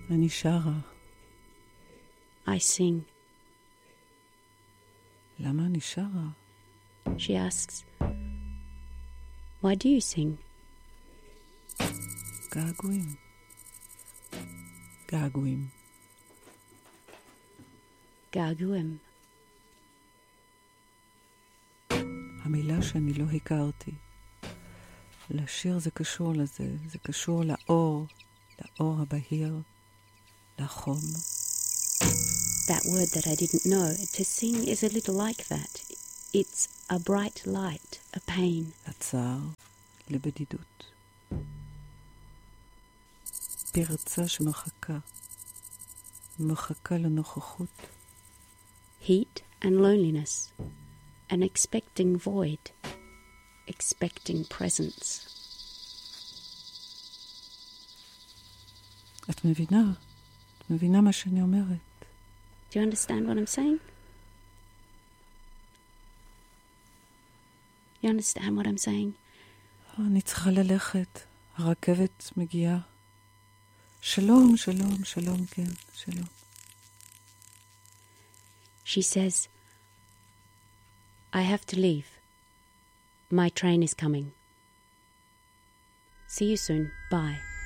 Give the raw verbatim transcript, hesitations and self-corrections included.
אני שרה. I sing. למה אני שרה? She asks, why do you sing? געגועים. געגועים. געגועים. המילה שאני לא הכרתי. לשיר זה קשור לזה, זה קשור לאור, לאור הבהיר, לחום. That word that I didn't know, to sing is a little like that. It's a bright light, a pain. הצער, לבדידות. פרצה שמחכה, מחכה לנוכחות. Heat and loneliness, an expecting void, expecting presence. את מבינה? את מבינה מה שאני אומרת? Do you understand what I'm saying? You understand what I'm saying? אני צריכה ללכת. הרכבת מגיעה. שלום, שלום, שלום, כן, שלום. She says, I have to leave. My train is coming. See you soon. Bye.